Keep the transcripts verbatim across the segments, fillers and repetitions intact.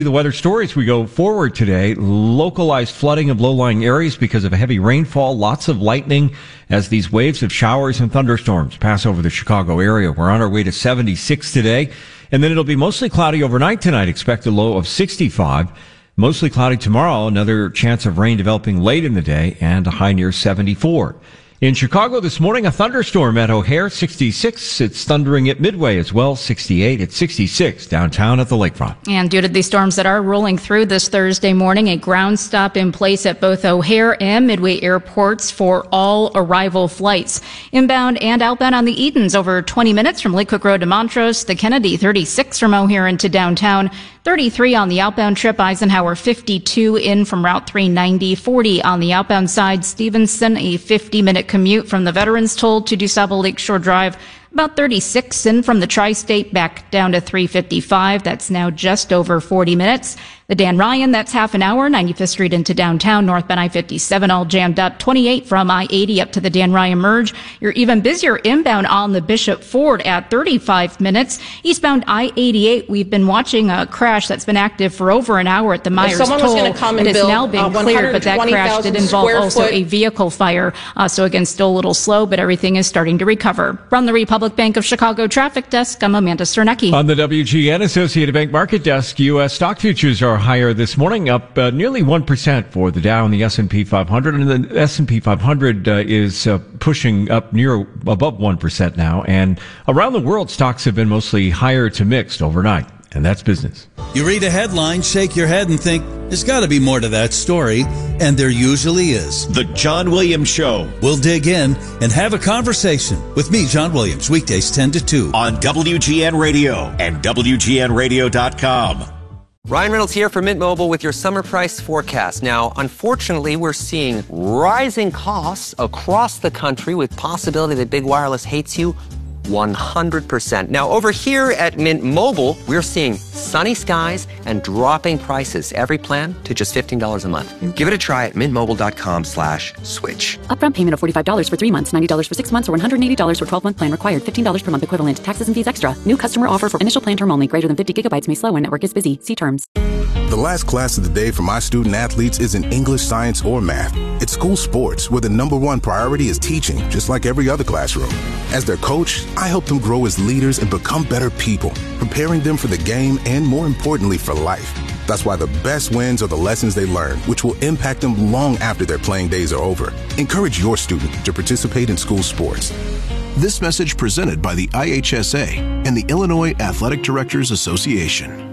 The weather stories we go forward today. Localized flooding of low-lying areas because of heavy rainfall, lots of lightning as these waves of showers and thunderstorms pass over the Chicago area. We're on our way to seventy-six today, and then it'll be mostly cloudy overnight tonight. Expect a low of sixty-five. Mostly cloudy tomorrow, another chance of rain developing late in the day, and a high near seventy-four. In Chicago this morning, a thunderstorm at O'Hare, sixty-six. It's thundering at Midway as well, sixty-eight. It's sixty-six downtown at the lakefront. And due to these storms that are rolling through this Thursday morning, a ground stop in place at both O'Hare and Midway airports for all arrival flights. Inbound and outbound on the Edens, over twenty minutes from Lake Cook Road to Montrose. The Kennedy, thirty-six from O'Hare into downtown. thirty-three on the outbound trip. Eisenhower, fifty-two in from Route three ninety. forty on the outbound side. Stevenson, a fifty-minute commute from the Veterans Toll to DuSable Lakeshore Drive. About thirty-six in from the Tri-State back down to three fifty-five. That's now just over forty minutes. The Dan Ryan, that's half an hour. ninety-fifth Street into downtown. Northbound I fifty-seven all jammed up. twenty-eight from I eighty up to the Dan Ryan merge. You're even busier inbound on the Bishop Ford at thirty-five minutes. Eastbound I eighty-eight, we've been watching a crash that's been active for over an hour at the Myers Toll. Someone was going to come and, and build it's now been uh, cleared, but that crash did involve also foot. a vehicle fire. Uh, so again, still a little slow, but everything is starting to recover. From the Republic Bank of Chicago Traffic Desk, I'm Amanda Sternecki. On the W G N Associated Bank Market Desk, U S stock futures are higher this morning, up uh, nearly one percent for the Dow and the S and P five hundred. And the S and P five hundred uh, is uh, pushing up near above one percent now. And around the world, stocks have been mostly higher to mixed overnight. And that's business. You read a headline, shake your head, and think, there's got to be more to that story. And there usually is. The John Williams Show. We'll dig in and have a conversation with me, John Williams, weekdays ten to two. On W G N Radio and W G N radio dot com. Ryan Reynolds here for Mint Mobile with your summer price forecast. Now, unfortunately, we're seeing rising costs across the country with possibility that big wireless hates you one hundred percent. Now, over here at Mint Mobile, we're seeing sunny skies and dropping prices. Every plan to just fifteen dollars a month. Give it a try at mintmobile.com slash switch. Upfront payment of forty-five dollars for three months, ninety dollars for six months, or one hundred eighty dollars for twelve-month plan required. fifteen dollars per month equivalent. Taxes and fees extra. New customer offer for initial plan term only. Greater than fifty gigabytes may slow when network is busy. See terms. The last class of the day for my student athletes isn't English, science, or math. It's school sports, where the number one priority is teaching, just like every other classroom. As their coach, I help them grow as leaders and become better people, preparing them for the game and, more importantly, for life. That's why the best wins are the lessons they learn, which will impact them long after their playing days are over. Encourage your student to participate in school sports. This message presented by the I H S A and the Illinois Athletic Directors Association.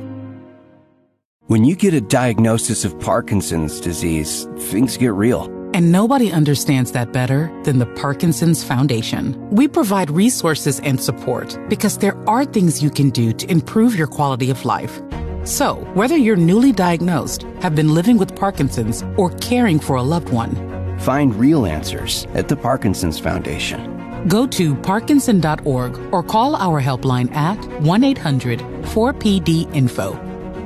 When you get a diagnosis of Parkinson's disease, things get real. And nobody understands that better than the Parkinson's Foundation. We provide resources and support because there are things you can do to improve your quality of life. So, whether you're newly diagnosed, have been living with Parkinson's, or caring for a loved one, find real answers at the Parkinson's Foundation. Go to parkinson dot org or call our helpline at one eight hundred four P D info.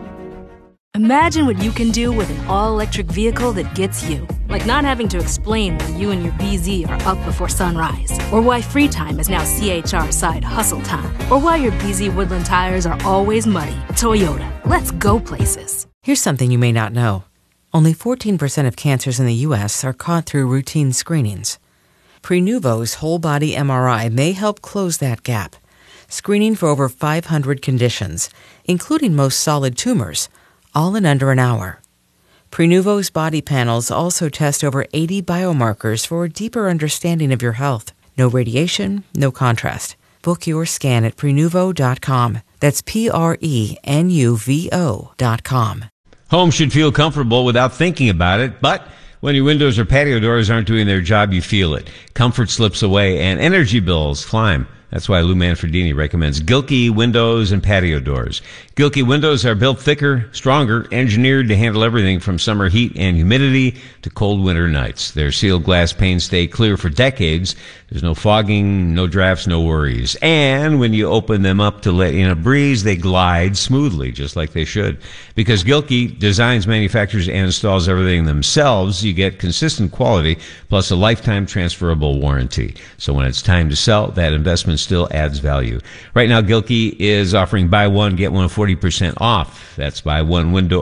Imagine what you can do with an all-electric vehicle that gets you. Like not having to explain why you and your B Z are up before sunrise. Or why free time is now C H R side hustle time. Or why your B Z Woodland tires are always muddy. Toyota, let's go places. Here's something you may not know. Only fourteen percent of cancers in the U S are caught through routine screenings. Prenuvo's whole-body M R I may help close that gap. Screening for over five hundred conditions, including most solid tumors, all in under an hour. Prenuvo's body panels also test over eighty biomarkers for a deeper understanding of your health. No radiation, no contrast. Book your scan at prenuvo dot com. That's P R E N U V O dot com. Home should feel comfortable without thinking about it, but when your windows or patio doors aren't doing their job, you feel it. Comfort slips away and energy bills climb. That's why Lou Manfredini recommends Gilkey windows and patio doors. Gilkey windows are built thicker, stronger, engineered to handle everything from summer heat and humidity to cold winter nights. Their sealed glass panes stay clear for decades. There's no fogging, no drafts, no worries. And when you open them up to let in a breeze, they glide smoothly, just like they should. Because Gilkey designs, manufactures, and installs everything themselves, you get consistent quality plus a lifetime transferable warranty. So when it's time to sell, that investment still adds value. Right now, Gilkey is offering buy one, get one forty percent off. That's buy one window